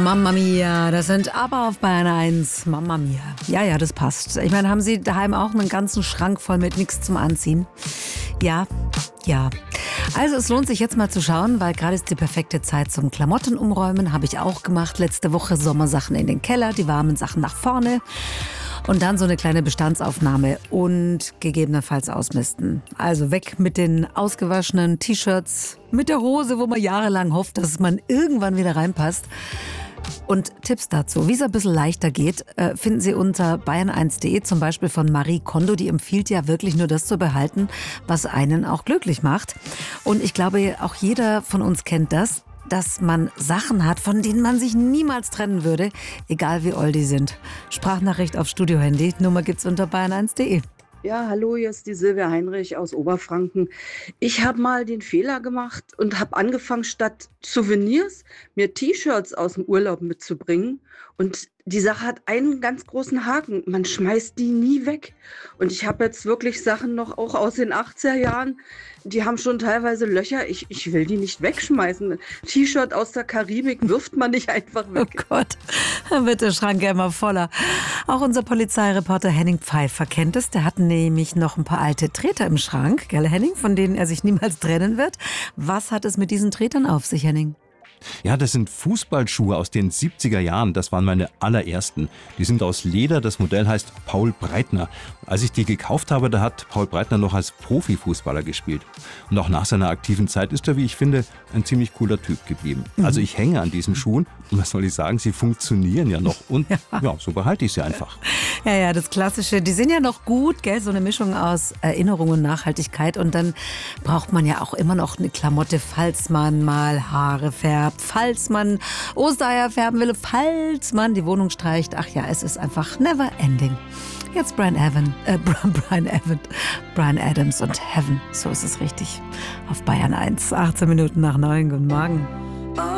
Mamma Mia, das sind aber auf Bayern 1. Mamma Mia. Ja, das passt. Ich meine, haben Sie daheim auch einen ganzen Schrank voll mit nichts zum Anziehen? Ja. Also es lohnt sich jetzt mal zu schauen, weil gerade ist die perfekte Zeit zum Klamotten umräumen. Habe ich auch gemacht. Letzte Woche Sommersachen in den Keller, die warmen Sachen nach vorne. Und dann so eine kleine Bestandsaufnahme und gegebenenfalls ausmisten. Also weg mit den ausgewaschenen T-Shirts, mit der Hose, wo man jahrelang hofft, dass man irgendwann wieder reinpasst. Und Tipps dazu, wie es ein bisschen leichter geht, finden Sie unter bayern1.de, zum Beispiel von Marie Kondo. Die empfiehlt ja wirklich nur das zu behalten, was einen auch glücklich macht. Und ich glaube, auch jeder von uns kennt das, dass man Sachen hat, von denen man sich niemals trennen würde, egal wie old die sind. Sprachnachricht auf Studiohandy, Nummer gibt's unter bayern1.de. Ja, hallo, hier ist die Silvia Heinrich aus Oberfranken. Ich habe mal den Fehler gemacht und habe angefangen, statt Souvenirs mir T-Shirts aus dem Urlaub mitzubringen. Und die Sache hat einen ganz großen Haken. Man schmeißt die nie weg. Und ich habe jetzt wirklich Sachen noch auch aus den 80er Jahren. Die haben schon teilweise Löcher. Ich will die nicht wegschmeißen. Ein T-Shirt aus der Karibik wirft man nicht einfach weg. Oh Gott, dann wird der Schrank ja immer voller. Auch unser Polizeireporter Henning Pfeiffer kennt es. Der hat nämlich noch ein paar alte Treter im Schrank, gell Henning, von denen er sich niemals trennen wird. Was hat es mit diesen Tretern auf sich, Henning? Ja, das sind Fußballschuhe aus den 70er Jahren. Das waren meine allerersten. Die sind aus Leder. Das Modell heißt Paul Breitner. Als ich die gekauft habe, da hat Paul Breitner noch als Profifußballer gespielt. Und auch nach seiner aktiven Zeit ist er, wie ich finde, ein ziemlich cooler Typ geblieben. Also ich hänge an diesen Schuhen. Und was soll ich sagen, sie funktionieren ja noch. Und ja, so behalte ich sie einfach. Ja, das Klassische. Die sind ja noch gut, gell? So eine Mischung aus Erinnerung und Nachhaltigkeit. Und dann braucht man ja auch immer noch eine Klamotte, falls man mal Haare färbt, falls man Ostereier färben will, falls man die Wohnung streicht. Ach ja, es ist einfach never ending. Jetzt Brian Adams und Heaven. So ist es richtig. Auf Bayern 1, 18 Minuten nach 9. Guten Morgen.